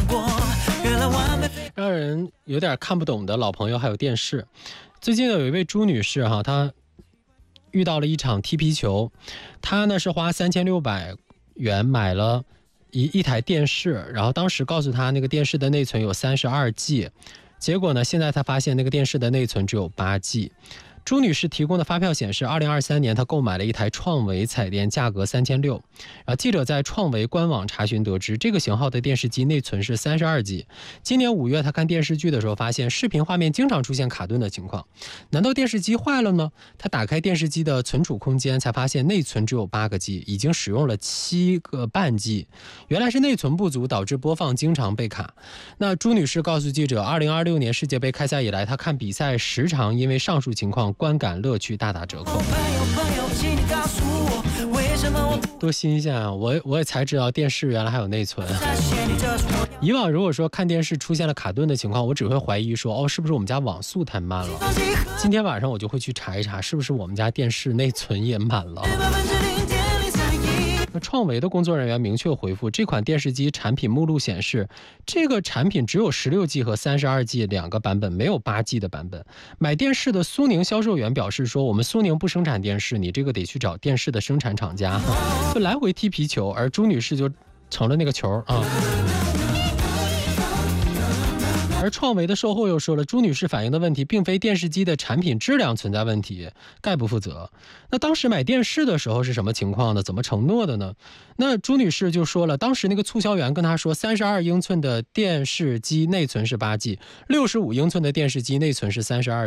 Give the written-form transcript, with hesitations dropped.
让人有点看不懂的老朋友还有电视。最近有一位朱女士哈，她遇到了一场踢皮球，她呢是花3600元买了一台电视，然后当时告诉她那个电视的内存有32G， 结果呢现在她发现那个电视的内存只有8G。朱女士提供的发票显示，2023年她购买了一台创维彩电，价格3600。然后记者在创维官网查询得知，这个型号的电视机内存是32G。今年5月，她看电视剧的时候发现视频画面经常出现卡顿的情况，难道电视机坏了呢？她打开电视机的存储空间，才发现内存只有8个G，已经使用了7个半 G。原来是内存不足导致播放经常被卡。那朱女士告诉记者，2026年世界杯开赛以来，她看比赛时常因为上述情况观感乐趣大打折扣。多新鲜啊！我也才知道电视原来还有内存。以往如果说看电视出现了卡顿的情况，我只会怀疑说，是不是我们家网速太慢了？今天晚上我就会去查一查，是不是我们家电视内存也满了。那创维的工作人员明确回复，这款电视机产品目录显示，这个产品只有16G 和32G 两个版本，没有8G 的版本。买电视的苏宁销售员表示说，我们苏宁不生产电视，你这个得去找电视的生产厂家。就来回踢皮球，而朱女士就成了那个球啊。而创维的售后又说了，朱女士反映的问题并非电视机的产品质量存在问题，概不负责。那当时买电视的时候是什么情况呢？怎么承诺的呢？那朱女士就说了，当时那个促销员跟她说，32英寸的电视机内存是8G，65英寸的电视机内存是32G。